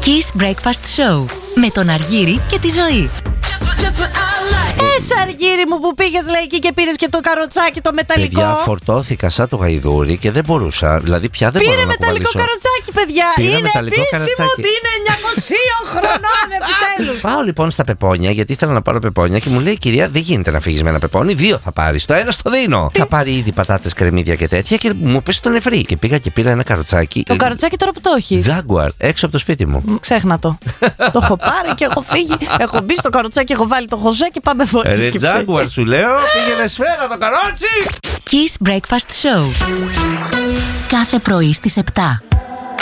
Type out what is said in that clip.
Kiss Breakfast Show με τον Αργύρη και τη Ζωή. Αργύρη μου που πήγες, λέει, εκεί και πήρες και το καροτσάκι το μεταλλικό. Παιδιά, φορτώθηκα σαν το γαϊδούρι και δεν μπορούσα. Δηλαδή πια δεν μπορούσα. Πήρε μεταλλικό καροτσάκι, παιδιά. Είναι επίσημο ότι είναι 900 χρονών επιτέλους. Πάω λοιπόν στα πεπόνια, γιατί ήθελα να πάρω πεπόνια και μου λέει η κυρία: δεν γίνεται να φύγεις με ένα πεπόνι, 2 θα πάρεις. Το ένα στο δίνω. Θα πάρει ήδη πατάτες, κρεμμύδια και τέτοια και μου πέσει το νεφρί. Και πήγα και πήρα ένα καροτσάκι. Το καροτσάκι τώρα που το έχεις? Jaguar, έξω από το σπίτι μου. Ξέχνα το. Το έχω πάρει και έχω φύγει. Έχω μπει στο καροτσάκι, έχω βάλει το χωζέ και πάμε φορές. Jaguar σου λέω, πήγαινε σφαίρα το καρότσι. Kiss Breakfast Show. Κάθε πρωί στις 7.